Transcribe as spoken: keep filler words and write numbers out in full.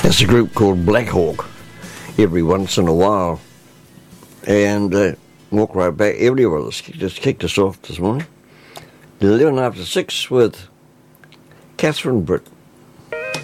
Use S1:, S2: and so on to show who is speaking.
S1: There's a group called Black Hawk every once in a while. And uh, walk right back. Everybody just kicked us off this morning. eleven after six with Catherine Britt.